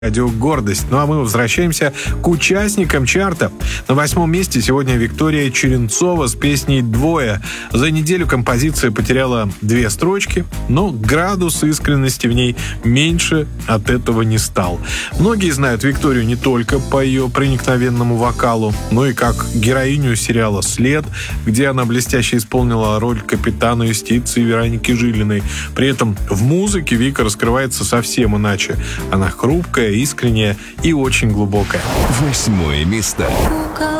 Радио «Гордость». Ну а мы возвращаемся к участникам чарта. На 8-м месте сегодня Виктория Черенцова с песней «Двое». За неделю композиция потеряла 2 строчки, но градус искренности в ней меньше от этого не стал. Многие знают Викторию не только по ее проникновенному вокалу, но и как героиню сериала «След», где она блестяще исполнила роль капитана юстиции Вероники Жилиной. При этом в музыке Вика раскрывается совсем иначе. Она хрупкая, искренняя и очень глубокая. 8-е место.